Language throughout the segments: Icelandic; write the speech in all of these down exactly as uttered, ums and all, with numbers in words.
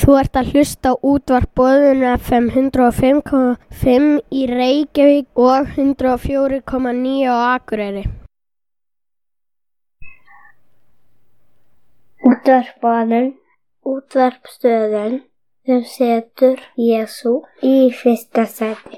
Þú ert að hlusta á útvarp Boðun F M hundrað og fimm komma fimm í Reykjavík og hundrað og fjögur komma níu á Akureyri. Útvarp Boðun, útvarpsstöðin sem setur Jesú í fyrsta sæti.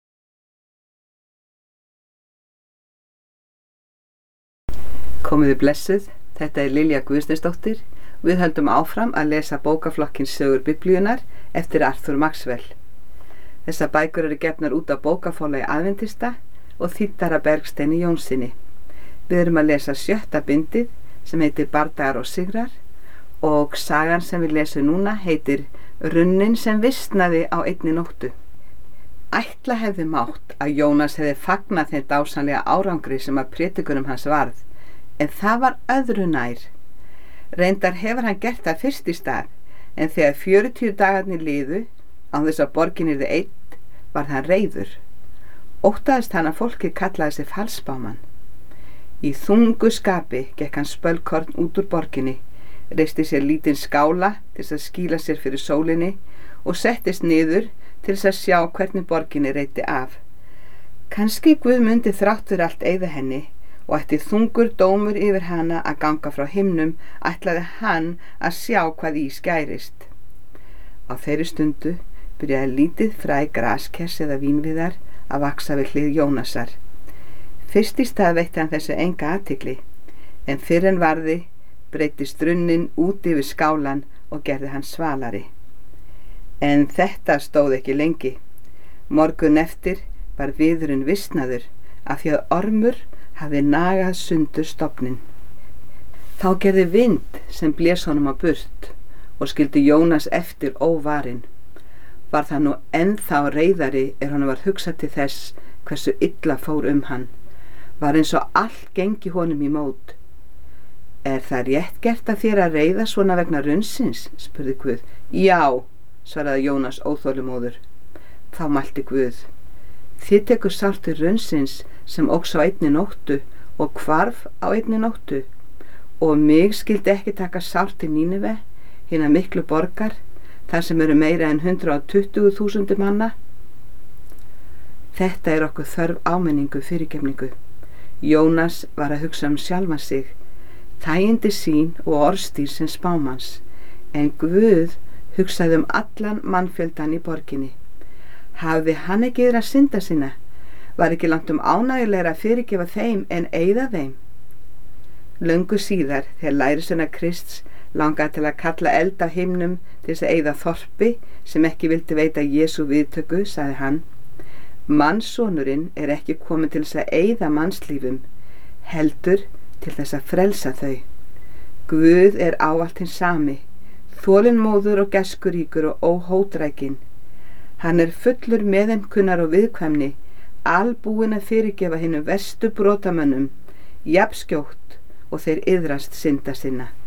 Komiði blessuð, þetta er Lilja Guðsteinsdóttir. Við höldum áfram að lesa bókaflokkins sögur Biblíunnar eftir Arthur Maxwell. Þessar bækur eru gefnar út af bókaforlagi Aðventista og þýddar af Bergsteini Jónssyni. Við erum að lesa sjötta bindið sem heitir Bardagar og sigrar og sagan sem við lesum núna heitir Runnin sem visnaði á einni nóttu. Ætla hefði mátt að Jónas hefði fagnað þeim dásamlega árangri sem að prédikunum hans varð, en það var öðru nær. Reyndar hefur hann gert það fyrst í stað, en þegar fjörutíu dagarnir liðu, án þess að borgin yrði einn, varð hann reiður. Óttaðist hann að fólkið kallaði sig falsbámann. Í þungu skapi gekk hann spölkorn út úr borginni, reisti sér lítinn skála til þess að skýla sér fyrir sólinni og settist niður til þess að sjá hvernig borginni reyti af. Kannski Guð mundi þrátt fyrir allt eyða henni, og ætti þungur dómur yfir hana að ganga frá himnum, ætlaði hann að sjá hvað í skærist. Á þeirri stundu byrjaði lítið fræ graskers eða vínviðar að vaksa við hlið Jónasar. Fyrst í stað veitti hann þessu enga athygli, en fyrr en varði breyttist runnin út yfir skálan og gerði hann svalari. En þetta stóð ekki lengi. Morgun eftir var viðurinn visnaður af því að ormur hafði nagað sundur stofninn. Þá gerði vind sem blés honum á burt og skildi Jónas eftir óvarinn. Var það nú ennþá reiðari er honum var hugsað til þess hversu illa fór um hann. Var eins og allt gengi honum í mót. Er það rétt gert að þér að reiða svona vegna runnsins? Spurði Guð. Já, svaraði Jónas óþolumóður. Þá mælti Guð. Þið tekur sárt til runnsins sem óx á einni nóttu og hvarf á einni nóttu, og mig skildi ekki taka sárt til Nínive, hina miklu borgar, þar sem eru meira en hundrað og tuttugu þúsund manna. Þetta er okkur þörf áminningu fyrirgefningu. Jónas var að hugsa um sjálfan sig, þægindi sín og orðstír sem spámanns, en Guð hugsaði um allan mannfjöldan í borginni. Hafði hann ekki yfir að synda sinna? Var ekki langt um ánægjulegra að fyrirgefa þeim en eyða þeim? Löngu síðar, þegar lærisveinar Krists langaði til að kalla eld af himnum til þess að eyða þorpi sem ekki vildi veita Jesú viðtöku, sagði hann: Mannssonurinn er ekki kominn til þess að eyða mannslífum, heldur til þess að frelsa þau. Guð er ávallt hinn sami, þolinmóður og gæskuríkur og óhótrækinn. Hann er fullur meðaumkunnar og viðkvæmni, albúinn að fyrirgefa hinum verstu brotamönnum, jafnskjótt og þeir iðrast synda sinna.